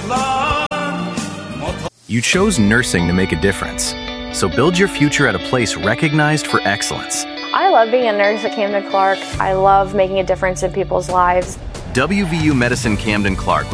You chose nursing to make a difference. So build your future at a place recognized for excellence. I love being a nurse at Camden Clark. I love making a difference in people's lives. WVU Medicine Camden Clark